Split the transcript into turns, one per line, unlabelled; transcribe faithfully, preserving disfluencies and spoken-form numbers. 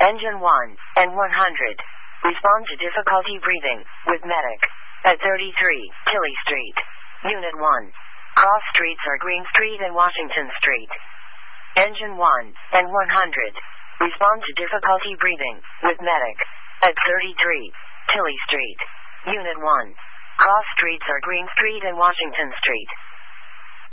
Engine one and one hundred. Respond to difficulty breathing with medic. At thirty-three, Tilley Street. Unit one. Cross streets are Green Street and Washington Street. Engine one and one hundred. Respond to difficulty breathing with medic. At thirty-three, Tilley Street. Unit one. Cross streets are Green Street and Washington Street.